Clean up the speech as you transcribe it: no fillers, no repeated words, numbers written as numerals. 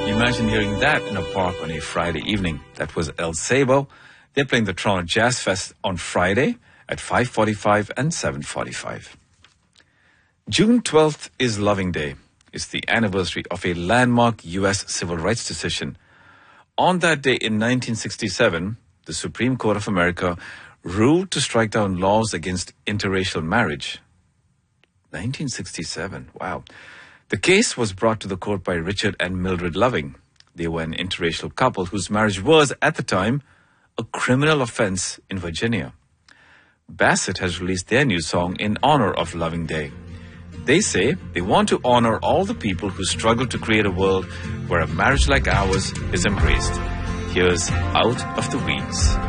Imagine hearing that in a park on a Friday evening. That was El Sabo. They're playing the Toronto Jazz Fest on Friday at 5:45 and 7:45. June 12th is Loving Day. It's the anniversary of a landmark U.S. civil rights decision. On that day in 1967, the Supreme Court of America ruled to strike down laws against interracial marriage. 1967, wow. The case was brought to the court by Richard and Mildred Loving. They were an interracial couple whose marriage was, at the time, a criminal offense in Virginia. Bassett has released their new song in honor of Loving Day. They say they want to honor all the people who struggle to create a world where a marriage like ours is embraced. Here's Out of the Weeds.